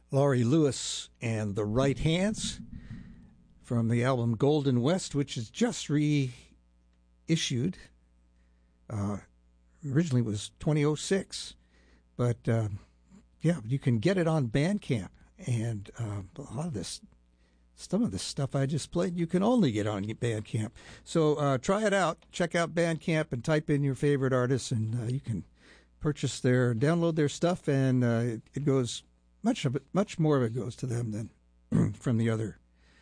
Laurie Lewis and the Right Hands from the album Golden West, which is just reissued. Originally it was 2006, but yeah, you can get it on Bandcamp, and a lot of this, some of the stuff I just played, you can only get on Bandcamp. So try it out. Check out Bandcamp and type in your favorite artists, and you can purchase download their stuff, and it goes, much more of it goes to them than from the other,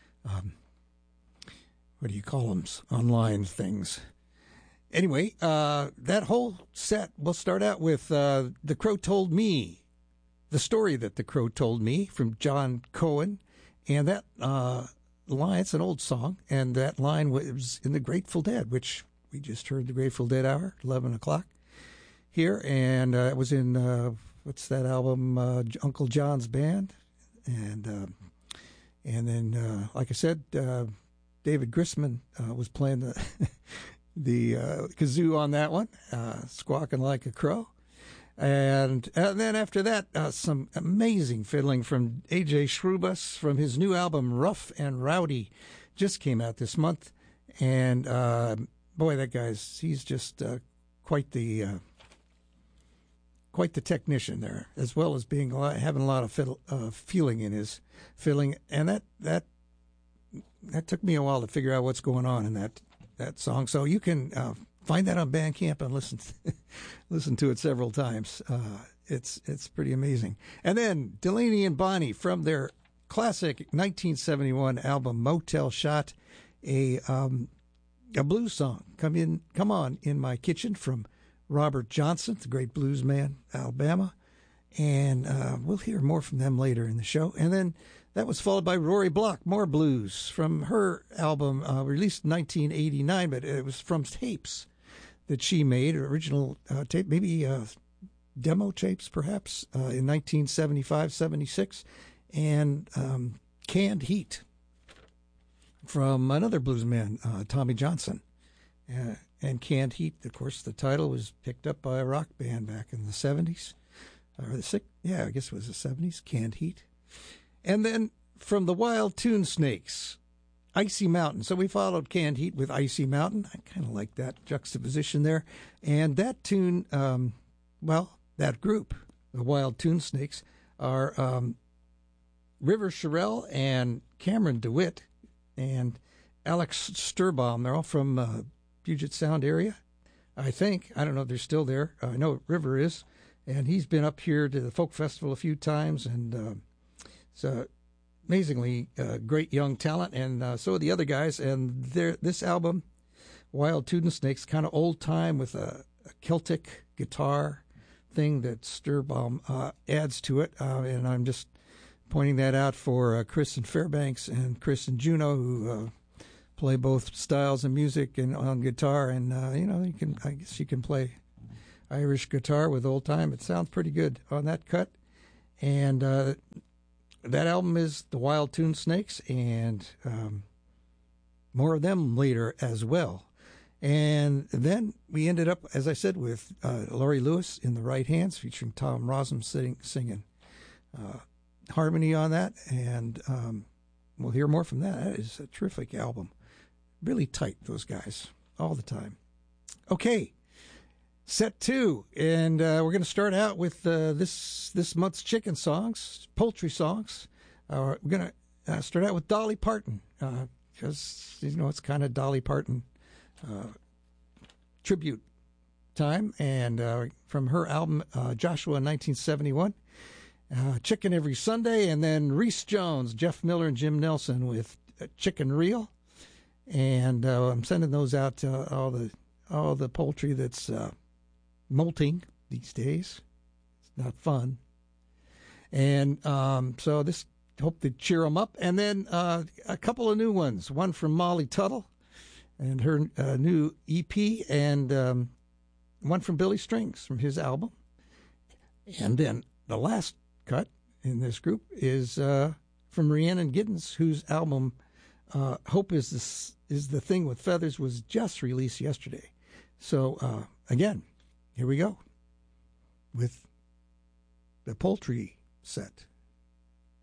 what do you call them, online things. Anyway, that whole set, we'll start out with The Crow Told Me, The Story That the Crow Told Me from John Cohen. And that line, it's an old song, and that line was in the Grateful Dead, which we just heard the Grateful Dead Hour, 11 o'clock here. And it was in, what's that album, Uncle John's Band. And then, like I said, David Grisman was playing the kazoo on that one, squawking like a crow. And then after that, some amazing fiddling from A.J. Shrubus from his new album, Rough and Rowdy, just came out this month. And boy, that he's just quite the technician there, as well as having a lot of feeling in his fiddling. And that took me a while to figure out what's going on in that song. So you can find that on Bandcamp and listen to it several times. It's pretty amazing. And then Delaney and Bonnie from their classic 1971 album Motel Shot, a blues song, Come On in My Kitchen from Robert Johnson, the great blues man, Alabama. And we'll hear more from them later in the show. And then that was followed by Rory Block, more blues from her album, released in 1989, but it was from tapes that she made, original tape, maybe demo tapes perhaps, in 1975, 76, and Canned Heat from another bluesman, Tommy Johnson. And Canned Heat, of course, the title was picked up by a rock band back in the 70s. I guess it was the 70s, Canned Heat. And then from the Wild Tune Snakes, Icy Mountain. So we followed Canned Heat with Icy Mountain. I kind of like that juxtaposition there. And that tune, that group, the Wild Tune Snakes, are River Sherrill and Cameron DeWitt and Alex Sturbaum. They're all from Puget Sound area, I think. I don't know if they're still there. I know River is. And he's been up here to the Folk Festival a few times, and so amazingly great young talent, and so are the other guys. And this album, Wild Tune Snakes, kind of old time with a Celtic guitar thing that Sturbaum adds to it. And I'm just pointing that out for Chris and Fairbanks and Chris and Juno, who play both styles of music and on guitar. And I guess you can play Irish guitar with old time. It sounds pretty good on that cut. And that album is The Wild Tune Snakes, and more of them later as well. And then we ended up, as I said, with Laurie Lewis in the Right Hands, featuring Tom Rosum singing harmony on that. And we'll hear more from that. That is a terrific album. Really tight, those guys, all the time. Okay. Set 2, and we're going to start out with this month's chicken songs, poultry songs. We're going to start out with Dolly Parton, because, it's kind of Dolly Parton tribute time, and from her album Joshua in 1971, Chicken Every Sunday, and then Reese Jones, Jeff Miller, and Jim Nelson with Chicken Reel. And I'm sending those out to all the poultry that's molting these days. It's not fun. And so this, hope to cheer them up. And then a couple of new ones, one from Molly Tuttle and her new EP, and one from Billy Strings from his album. And then the last cut in this group is from Rhiannon Giddens, whose album Hope is the Thing with Feathers was just released yesterday. So again, here we go with the poultry set.